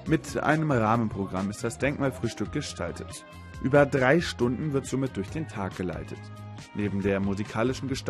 Mit einem Rahmenprogramm ist das Denkmalfrühstück gestaltet. Über 3 Stunden wird somit durch den Tag geleitet. Neben der musikalischen Gestaltung